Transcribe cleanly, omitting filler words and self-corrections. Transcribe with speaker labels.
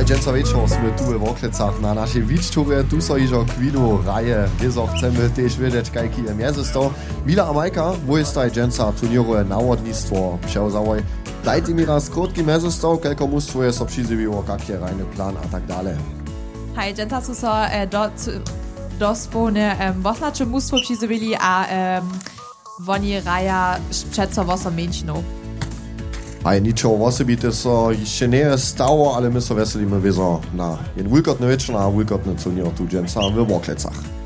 Speaker 1: A dżęca wieczor sme tu w Oklecach na naszej wiczturze, tu so iżo kwinu raje, wiezo chcemy też wiedzieć, kajki je mjezysto. Mila a Majka, wo jest taj dżęca turnieruje nawodnictwo przewzałoj. Dajte mi raz krótki mjezysto, kelko mustwo je so przyzywiło, kak je rajny plan a tak dalej.
Speaker 2: Hej, dżęca su so dospone wosnacze mustwo przyzywili, a woni raja przeco wosom męczną.
Speaker 1: A ničo osobite so jeszcze nie stało, ale my so veselimy wiezo na jeden wulkotny wieczór, na wulkotny turnier tu dżęca w Oklecach.